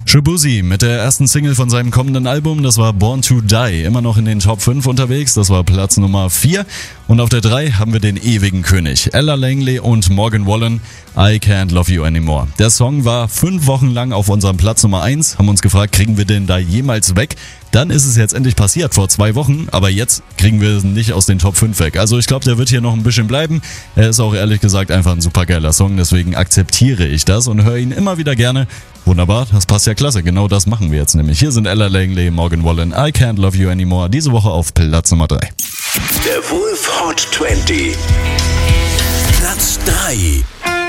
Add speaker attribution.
Speaker 1: Shaboozey mit der ersten Single von seinem kommenden Album, das war Born to Die, immer noch in den Top 5 unterwegs, das war Platz Nummer 4. Und auf der 3 haben wir den ewigen König, Ella Langley und Morgan Wallen, I Can't Love You Anymore. Der Song war 5 Wochen lang auf unserem Platz Nummer 1, haben uns gefragt, kriegen wir den da jemals weg? Dann ist es jetzt endlich passiert, vor 2 Wochen, aber jetzt kriegen wir ihn nicht aus den Top 5 weg. Also ich glaube, der wird hier noch ein bisschen bleiben. Er ist auch ehrlich gesagt einfach ein super geiler Song, deswegen akzeptiere ich das und höre ihn immer wieder gerne. Wunderbar, das passt ja klasse, genau das machen wir jetzt nämlich. Hier sind Ella Langley, Morgan Wallen, I Can't Love You Anymore, diese Woche auf Platz Nummer 3.
Speaker 2: Der Wolf Hot 20. Platz 3.